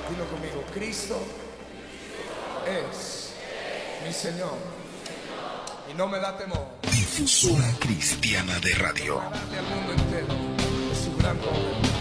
Dilo conmigo, Cristo es mi Señor y no me da temor. Difusora Cristiana de Radio. Darle al mundo entero de su gran poder.